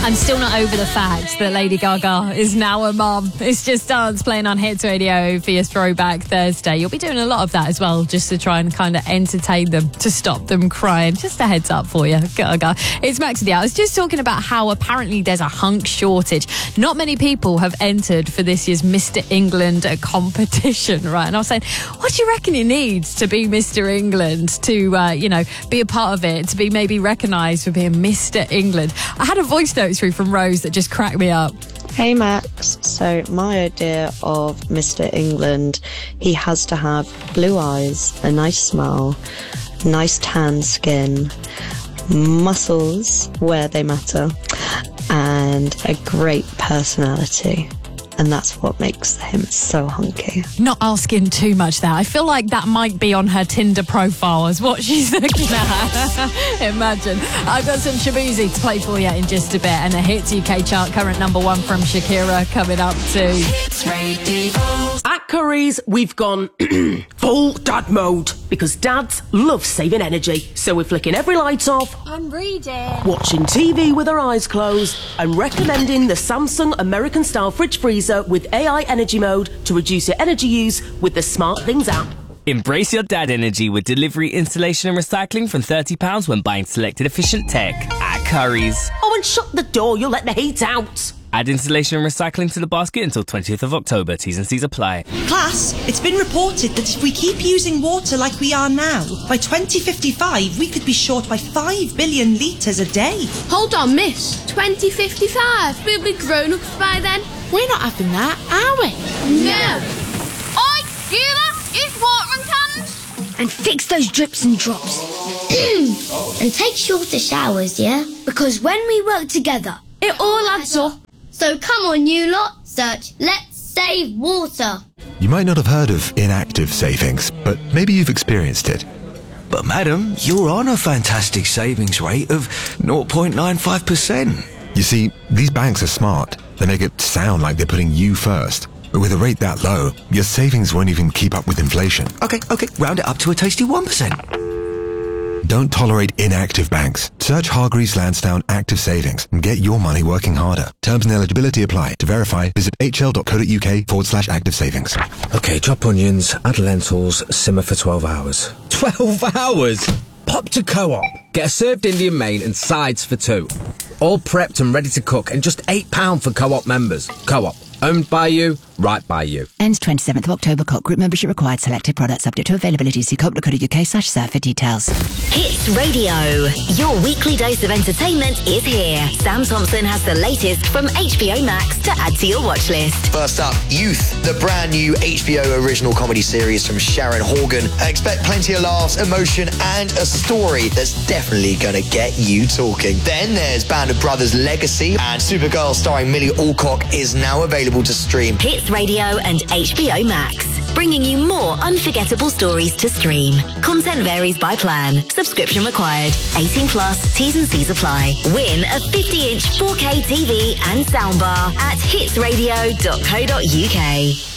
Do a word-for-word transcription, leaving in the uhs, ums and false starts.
I'm still not over the fact that Lady Gaga is now a mum. It's Just Dance playing on Hits Radio for your Throwback Thursday. You'll be doing a lot of that as well, just to try and kind of entertain them, to stop them crying. Just a heads up for you, Gaga. It's Max of the Hour. I was just talking about how apparently there's a hunk shortage. Not many people have entered for this year's Mister England competition, right? And I was saying, what do you reckon you need to be Mister England, to, uh, you know, be a part of it, to be maybe recognised for being Mister England? I had a voice note through from Rose that just cracked me up. Hey Max, so my idea of Mister England, he has to have blue eyes, a nice smile, nice tan skin, muscles where they matter, and a great personality. And that's what makes him so hunky. Not asking too much there. I feel like that might be on her Tinder profile as what she's looking at. Imagine. I've got some Shabuzi to play for you in just a bit, and a Hits U K chart current number one from Shakira coming up too. Hits Radio. At Curry's, we've gone full dad mode, because dads love saving energy. So we're flicking every light off, I'm reading, watching T V with our eyes closed, and recommending the Samsung American Style Fridge Freezer with A I Energy Mode to reduce your energy use with the Smart Things app. Embrace your dad energy with delivery, installation and recycling from thirty pounds when buying selected efficient tech at Curry's. Oh, and shut the door, you'll let the heat out. Add installation and recycling to the basket until twentieth of October. T's and C's apply. Class, it's been reported that if we keep using water like we are now, by twenty fifty-five we could be short by five billion litres a day. Hold on, miss. twenty fifty-five? We'll be grown-ups by then. We're not having that, are we? No. Oi, Gila, use watering cans. And fix those drips and drops. And take shorter showers, yeah? Because when we work together, it all adds up. So come on, you lot, search Let's Save Water. You might not have heard of inactive savings, but maybe you've experienced it. But madam, you're on a fantastic savings rate of zero point nine five percent. You see, these banks are smart. They make it sound like they're putting you first. But with a rate that low, your savings won't even keep up with inflation. Okay, okay, round it up to a tasty one percent. Don't tolerate inactive banks. Search Hargreaves Lansdown Active Savings and get your money working harder. Terms and eligibility apply. To verify, visit hl.co.uk forward slash active savings. Okay, chop onions, add lentils, simmer for twelve hours. twelve hours? Pop to Co-op. Get a served Indian main and sides for two. All prepped and ready to cook, and just eight pounds for Co-op members. Co-op. Owned by you, right by you. Ends twenty-seventh of October. Co-op group membership required. Selected products subject to availability. See co-op.co.uk slash serve for details. Hits Radio. Your weekly dose of entertainment is here. Sam Thompson has the latest from H B O Max to add to your watch list. First up, Youth, the brand new H B O original comedy series from Sharon Horgan. Expect plenty of laughs, emotion, and a story that's definitely going to get you talking. Then there's Band of Brothers Legacy, and Supergirl starring Millie Alcock is now available to stream. Hits Radio and H B O Max, bringing you more unforgettable stories to stream. Content varies by plan. Subscription required. eighteen plus, T's and C's apply. Win a fifty inch four K T V and soundbar at hits radio dot co dot uk.